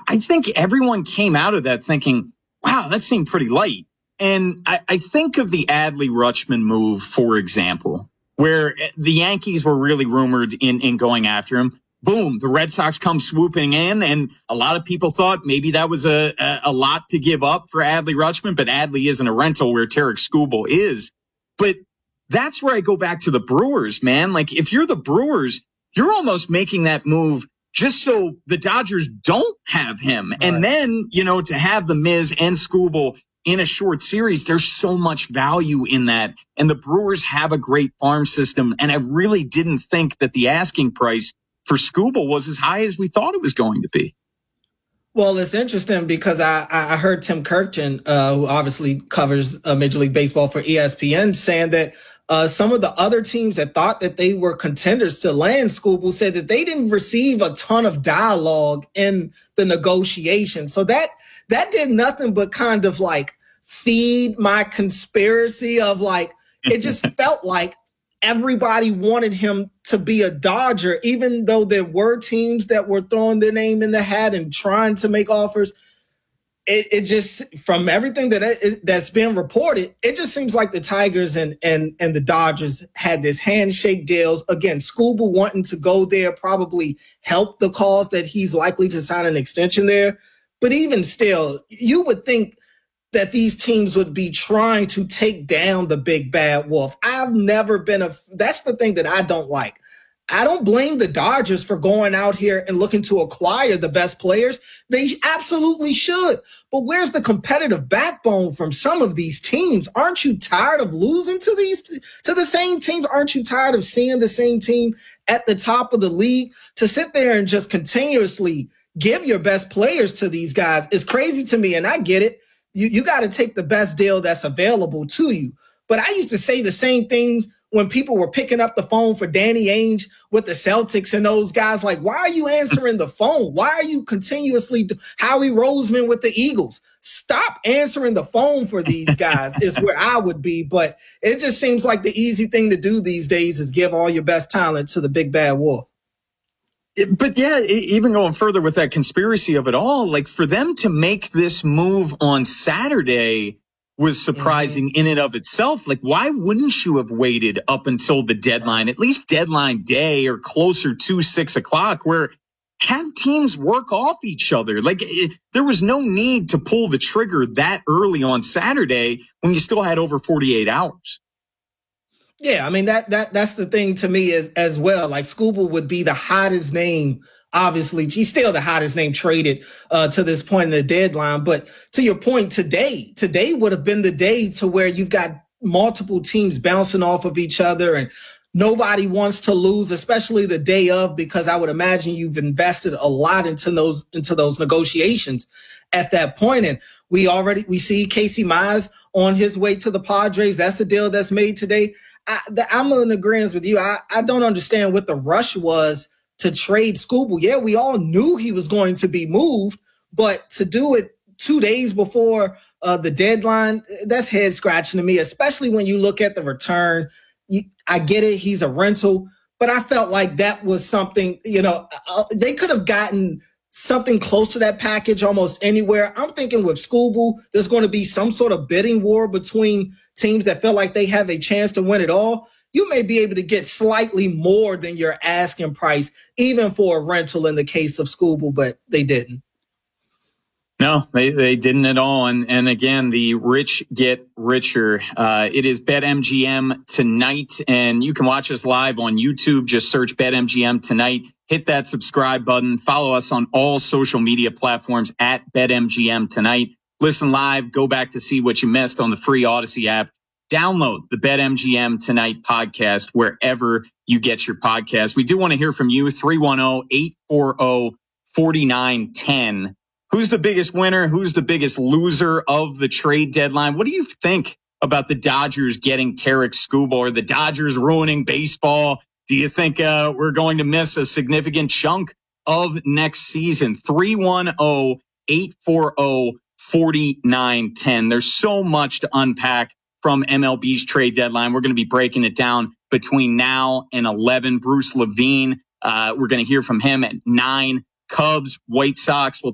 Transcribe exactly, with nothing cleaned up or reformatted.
I think everyone came out of that thinking, wow, that seemed pretty light. And I, I think of the Adley Rutschman move, for example, where the Yankees were really rumored in, in going after him. Boom, the Red Sox come swooping in, and a lot of people thought maybe that was a, a, a lot to give up for Adley Rutschman, but Adley isn't a rental where Tarik Skubal is. But that's where I go back to the Brewers, man. Like, if you're the Brewers, you're almost making that move just so the Dodgers don't have him. Right. And then, you know, to have the Miz and Skubal in a short series, there's so much value in that. And the Brewers have a great farm system, and I really didn't think that the asking price for Skubal was as high as we thought it was going to be. Well, it's interesting because I, I heard Tim Kirkjian, uh, who obviously covers uh, Major League Baseball for E S P N, saying that uh, some of the other teams that thought that they were contenders to land Skubal said that they didn't receive a ton of dialogue in the negotiation. So that that did nothing but kind of like feed my conspiracy of like, it just felt like everybody wanted him to be a Dodger, even though there were teams that were throwing their name in the hat and trying to make offers. It, it just, from everything that it, that's been reported, it just seems like the Tigers and and and the Dodgers had this handshake deals. Again, Skubal wanting to go there probably helped the cause that he's likely to sign an extension there. But even still, you would think that these teams would be trying to take down the big bad wolf. I've never been a, that's the thing that I don't like. I don't blame the Dodgers for going out here and looking to acquire the best players. They absolutely should. But where's the competitive backbone from some of these teams? Aren't you tired of losing to these, to the same teams? Aren't you tired of seeing the same team at the top of the league? To sit there and just continuously give your best players to these guys is crazy to me. And I get it. You, you got to take the best deal that's available to you. But I used to say the same things when people were picking up the phone for Danny Ainge with the Celtics and those guys. Like, why are you answering the phone? Why are you continuously Howie Roseman with the Eagles? Stop answering the phone for these guys is where I would be. But it just seems like the easy thing to do these days is give all your best talent to the big bad wolf. But yeah, even going further with that conspiracy of it all, like for them to make this move on Saturday was surprising mm-hmm. in and of itself. Like, why wouldn't you have waited up until the deadline, at least deadline day or closer to six o'clock, where have teams work off each other? Like, it, there was no need to pull the trigger that early on Saturday when you still had over forty-eight hours. Yeah, I mean, that that that's the thing to me as, as well. Like, Skubal would be the hottest name. Obviously, he's still the hottest name traded uh, to this point in the deadline. But to your point, today, today would have been the day to where you've got multiple teams bouncing off of each other and nobody wants to lose, especially the day of, because I would imagine you've invested a lot into those into those negotiations at that point. And we already we see Casey Mize on his way to the Padres. That's a deal that's made today. I, I'm in agreement with you. I, I don't understand what the rush was to trade Skubal. Yeah, we all knew he was going to be moved, but to do it two days before uh, the deadline, that's head scratching to me, especially when you look at the return. You, I get it. He's a rental, but I felt like that was something, you know, uh, they could have gotten something close to that package almost anywhere. I'm thinking with Skubal, there's going to be some sort of bidding war between teams that feel like they have a chance to win it all. You may be able to get slightly more than your asking price, even for a rental in the case of Skubal, but they didn't. No, they, they didn't at all. And, and again, the rich get richer. Uh, it is BetMGM tonight, and you can watch us live on YouTube. Just search BetMGM tonight. Hit that subscribe button. Follow us on all social media platforms at BetMGM tonight. Listen live. Go back to see what you missed on the free Odyssey app. Download the BetMGM Tonight podcast wherever you get your podcast. We do want to hear from you. three one zero, eight four zero, four nine one zero. Who's the biggest winner? Who's the biggest loser of the trade deadline? What do you think about the Dodgers getting Tarik Skubal, or the Dodgers ruining baseball? Do you think uh, we're going to miss a significant chunk of next season? three one zero, eight four zero, four nine one zero. There's so much to unpack from M L B's trade deadline. We're going to be breaking it down between now and eleven. Bruce Levine, uh, we're going to hear from him at nine. Cubs, White Sox. We'll